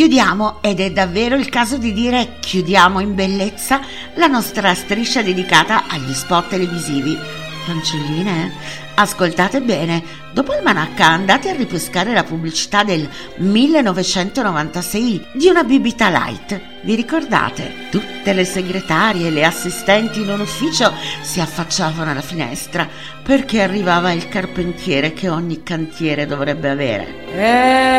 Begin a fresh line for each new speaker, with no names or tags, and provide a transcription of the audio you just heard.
Chiudiamo, ed è davvero il caso di dire chiudiamo in bellezza, la nostra striscia dedicata agli spot televisivi. Fanciulline, ascoltate bene, dopo Almanacca andate a ripescare la pubblicità del 1996 di una bibita light. Vi ricordate? Tutte le segretarie e le assistenti in un ufficio si affacciavano alla finestra perché arrivava il carpentiere che ogni cantiere dovrebbe avere.